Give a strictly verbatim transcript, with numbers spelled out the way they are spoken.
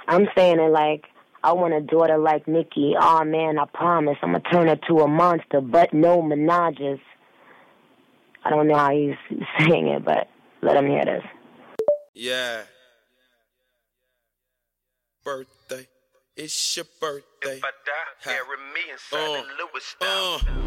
I'm saying it like, I want a daughter like Nicki. Aw, oh, man, I promise. I'm going to turn her to a monster, but no menages. I don't know how he's saying it, but let him hear this. Yeah. Birthday. It's your birthday. If I die, carry me inside uh, the Louis style. Uh.